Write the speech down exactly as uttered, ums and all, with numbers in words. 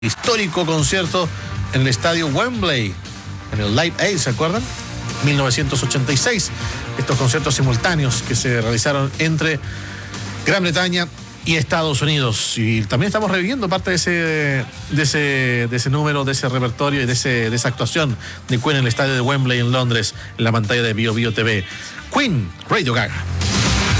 Histórico concierto en el estadio Wembley, en el Live Aid, ¿se acuerdan? mil novecientos ochenta y seis. Estos conciertos simultáneos que se realizaron entre Gran Bretaña y Estados Unidos. Y también estamos reviviendo parte de ese, de ese, de ese número, de ese repertorio y de, ese, de esa actuación de Queen en el estadio de Wembley en Londres, en la pantalla de Bio Bio T V. Queen, Radio Gaga.